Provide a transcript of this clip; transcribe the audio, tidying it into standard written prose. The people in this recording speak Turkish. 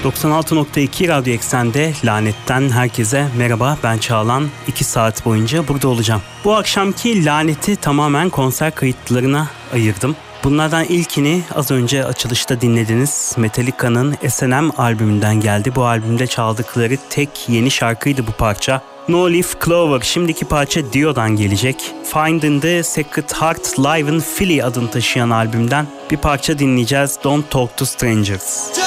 96.2 Radyo Eksen'de Lanet'ten herkese merhaba, ben Çağlan. 2 saat boyunca burada olacağım. Bu akşamki Lanet'i tamamen konser kayıtlarına ayırdım. Bunlardan ilkini az önce açılışta dinlediniz. Metallica'nın S&M albümünden geldi. Bu albümde çaldıkları tek yeni şarkıydı bu parça. No Leaf Clover. Şimdiki parça Dio'dan gelecek. Finding the Sacred Heart Live in Philly adını taşıyan albümden bir parça dinleyeceğiz. Don't Talk to Strangers.